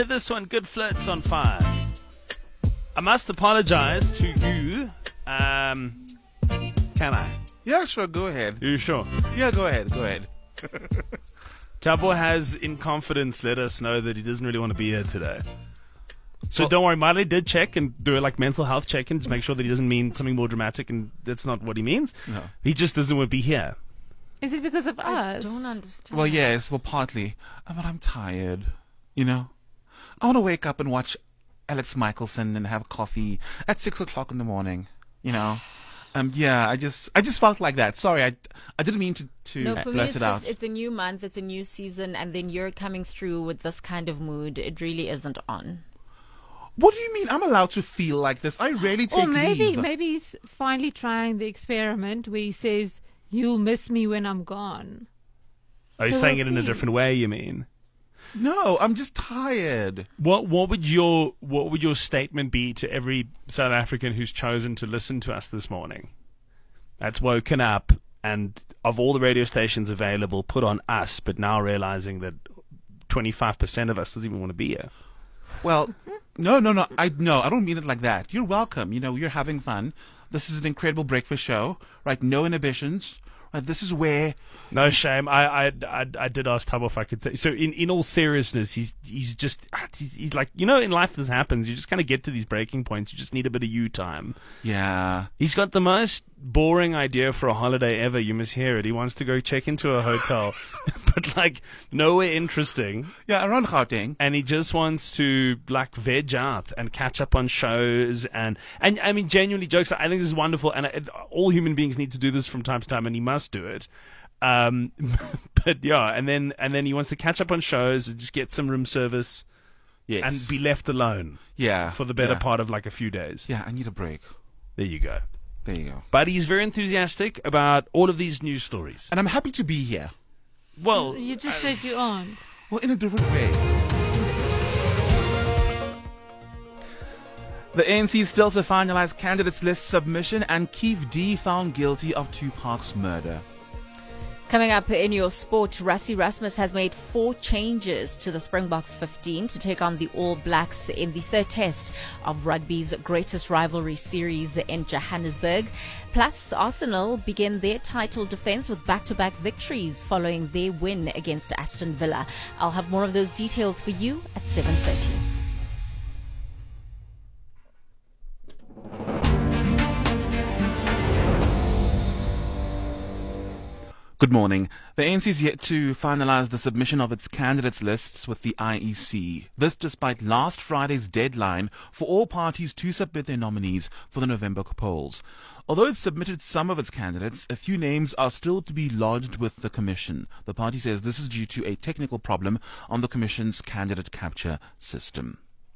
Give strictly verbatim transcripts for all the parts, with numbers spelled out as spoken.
This one, Good Flirts on five. I must apologize to you. Um, can I? Yeah, sure. Go ahead. You sure? Yeah, go ahead. Go ahead. Tabo has, in confidence, let us know that he doesn't really want to be here today. So Well- don't worry, Miley did check and do a like mental health check-in to make sure that he doesn't mean something more dramatic, and that's not what he means. No. He just doesn't want to be here. Is it because of I us? don't understand. Well, yes. Well, partly. Uh, But I'm tired. You know? I want to wake up and watch Alex Michelson and have coffee at six o'clock in the morning. You know? Um, yeah, I just, I just felt like that. Sorry, I, I didn't mean to, to No, for me, blurt it's it just out. it's a new month, it's a new season, and then you're coming through with this kind of mood. It really isn't on. What do you mean? I'm allowed to feel like this? I rarely take Or maybe leave. maybe he's finally trying the experiment where he says, "You'll miss me when I'm gone." Are you So saying we'll it in a see. different way, you mean? No, I'm just tired. What what would your what would your statement be to every South African who's chosen to listen to us this morning? That's woken up and of all the radio stations available, put on us, but now realizing that twenty-five percent of us doesn't even want to be here. Well, no, no, no. I no, I don't mean it like that. You're welcome. You know, you're having fun. This is an incredible breakfast show, right? No inhibitions. Right? This is where No shame. I, I, I, I did ask Tabo if I could say. So in, in all seriousness, he's he's just he's, he's like, you know, in life this happens. You just kind of get to these breaking points. You just need a bit of you time. yeah. He's got the most boring idea for a holiday ever. You must hear it. He wants to go check into a hotel, but like nowhere interesting. Yeah, around Gauteng. And he just wants to like veg out and catch up on shows and and I mean genuinely jokes. I think this is wonderful, and it, all human beings need to do this from time to time, and he must do it. Um, but yeah, and then and then he wants to catch up on shows and just get some room service Yes. and be left alone yeah for the better yeah. part of like a few days. Yeah, I need a break. There you go. There you go. But he's very enthusiastic about all of these news stories. And I'm happy to be here. Well, You just said you aren't. Well, in a different way. The A N C still to finalize candidates list submission, and Keith D found guilty of Tupac's murder. Coming up in your sport, Rassie Rasmus has made four changes to the Springboks fifteen to take on the All Blacks in the third test of rugby's greatest rivalry series in Johannesburg. Plus, Arsenal begin their title defense with back-to-back victories following their win against Aston Villa. I'll have more of those details for you at seven thirty. Good morning. The A N C is yet to finalize the submission of its candidates lists with the I E C. This despite last Friday's deadline for all parties to submit their nominees for the November polls. Although it's submitted some of its candidates, a few names are still to be lodged with the Commission. The party says this is due to a technical problem on the Commission's candidate capture system.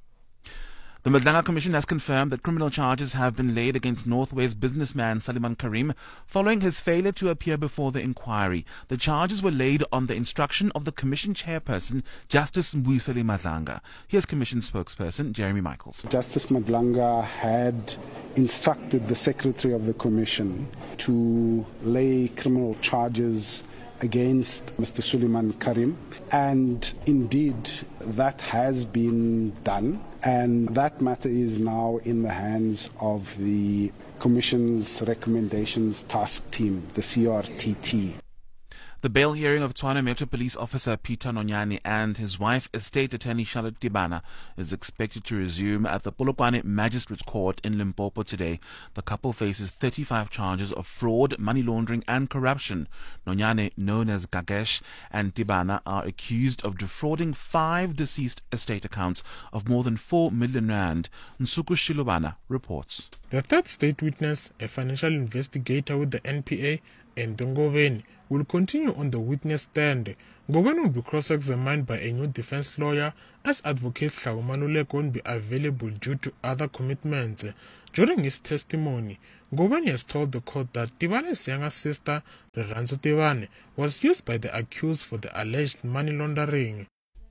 The Madlanga Commission has confirmed that criminal charges have been laid against Northwest businessman Suleiman Karim following his failure to appear before the inquiry. The charges were laid on the instruction of the Commission chairperson, Justice Mbuyiseli Madlanga. Here's Commission spokesperson Jeremy Michaels. Justice Madlanga had instructed the Secretary of the Commission to lay criminal charges against Mister Suleiman Karim, and indeed that has been done, and that matter is now in the hands of the Commission's Recommendations Task Team, the C R T T. The bail hearing of Tshwane Metro Police Officer Peter Nonyane and his wife, Estate Attorney Charlotte Tibana, is expected to resume at the Polokwane Magistrates Court in Limpopo today. The couple faces thirty-five charges of fraud, money laundering and corruption. Nonyane, known as Gagesh, and Tibana are accused of defrauding five deceased estate accounts of more than four million rand. Nsuku Shilobana reports. The third state witness, a financial investigator with the N P A, and Ngobeni, will continue on the witness stand. Ngobeni will be cross-examined by a new defense lawyer as Advocate Hlaumanuleko won't be available due to other commitments. During his testimony, Ngobeni has told the court that Tibane's younger sister, Reranzo Tibane, was used by the accused for the alleged money laundering.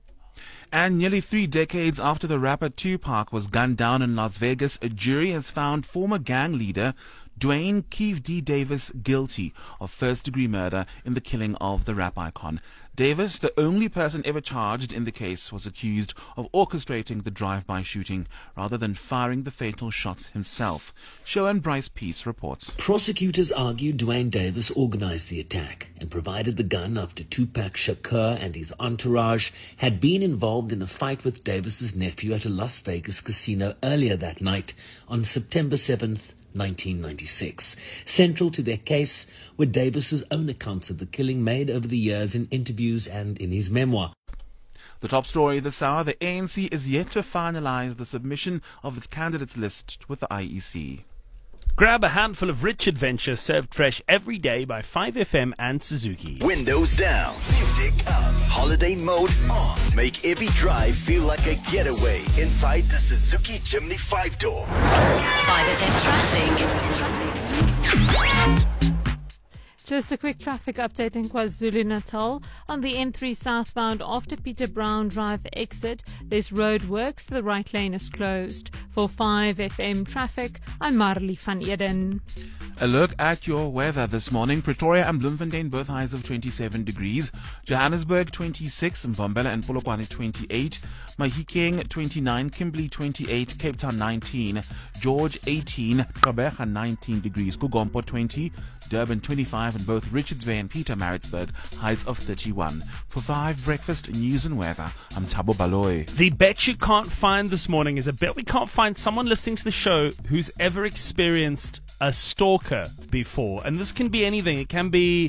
And nearly three decades after the rapper Tupac was gunned down in Las Vegas, a jury has found former gang leader Dwayne Keith D. Davis guilty of first-degree murder in the killing of the rap icon. Davis, the only person ever charged in the case, was accused of orchestrating the drive-by shooting rather than firing the fatal shots himself. Shoan Bryce Peace reports. Prosecutors argue Dwayne Davis organized the attack and provided the gun after Tupac Shakur and his entourage had been involved in a fight with Davis's nephew at a Las Vegas casino earlier that night on September seventh, nineteen ninety-six. Central to their case were Davis's own accounts of the killing made over the years in interviews and in his memoir. The top story this hour, the A N C is yet to finalize the submission of its candidates list with the I E C. Grab a handful of rich adventure served fresh every day by five F M and Suzuki. Windows down, music up, holiday mode on. Make every drive feel like a getaway inside the Suzuki Jimny five door. five F M traffic. Traffic. Just a quick traffic update in KwaZulu-Natal. On the N three southbound after Peter Brown Drive exit, there's road works. The right lane is closed. For five F M traffic, I'm Marley van Eden. A look at your weather this morning. Pretoria and Bloemfontein both highs of twenty-seven degrees. Johannesburg twenty-six, Mbombela and Polokwane twenty-eight. Mahikeng twenty-nine, Kimberley twenty-eight, Cape Town nineteen, George eighteen, Gqeberha nineteen degrees, Kugompo twenty, Durban twenty-five, and both Richards Bay and Pietermaritzburg highs of thirty-one. For five Breakfast News and Weather, I'm Thabo Baloy. The bet you can't find this morning is a bet we can't find someone listening to the show who's ever experienced a stalker before. And this can be anything. It can be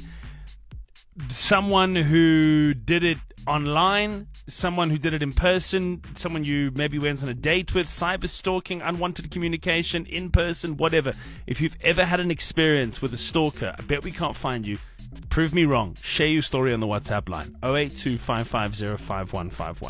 someone who did it online, someone who did it in person, someone you maybe went on a date with, cyber stalking, unwanted communication, in person, whatever. If you've ever had an experience with a stalker, I bet we can't find you. Prove me wrong. Share your story on the WhatsApp line oh eight two five five zero five one five one.